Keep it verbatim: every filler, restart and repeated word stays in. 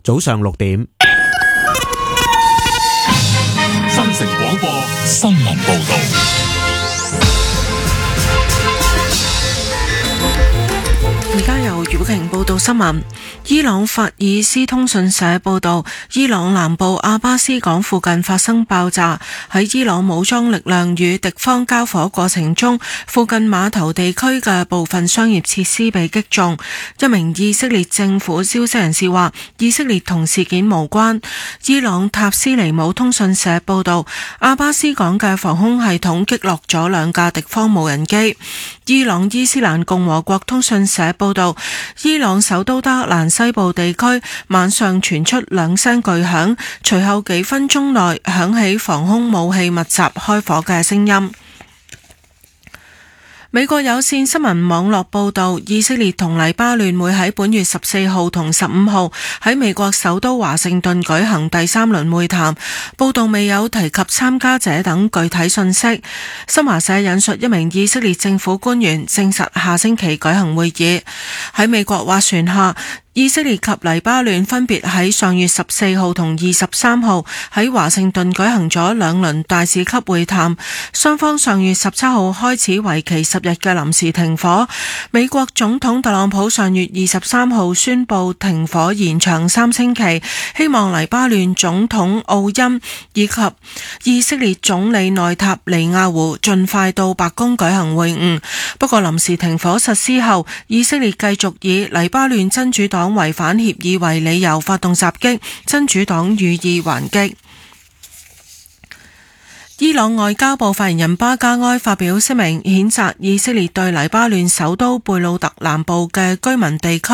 早上六點。 新城廣播新聞報道。 而家由余寶瓊報道新聞。伊朗法爾斯通訊社報道，伊朗南部阿巴斯港附近發生爆炸。喺伊朗武裝力量與敵方交火過程中，附近碼頭地區嘅部分商業設施被擊中。一名以色列政府消息人士話，以色列同事件無關。伊朗塔斯尼姆通訊社報道，阿巴斯港嘅防空系統擊落咗兩架敵方無人機。伊朗伊斯蘭共和國通訊社報道，伊朗首都德蘭西部地區晚上傳出兩聲巨響，隨後幾分鐘內響起防空武器密集開火嘅聲音。美國有線新聞網絡報道，以色列同黎巴嫩會喺本月十四號同十五號喺美國首都華盛頓舉行第三輪會談。報道未有提及參加者等具體信息。新華社引述一名以色列政府官員證實下星期舉行會議。喺美國斡旋下，以色列及黎巴嫩分別喺上月十四號同二十三號喺華盛頓舉行咗兩輪大使級會談，雙方上月十七號開始為期十日嘅臨時停火。美國總統特朗普上月二十三號宣布停火延長三星期，希望黎巴嫩總統奧恩以及以色列總理內塔尼亞胡盡快到白宮舉行會晤。不過臨時停火實施後，以色列繼續以黎巴嫩真主黨違反協議為理由發動襲擊，真主黨予以還擊。伊朗外交部發言人巴加埃發表聲明，譴責以色列對黎巴嫩首都貝魯特南部嘅居民地區